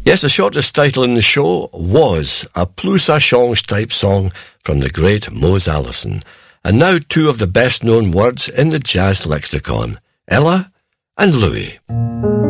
Yes, the shortest title in the show was a plus a change type song from the great Mose Allison. And now two of the best known words in the jazz lexicon, Ella and Louis.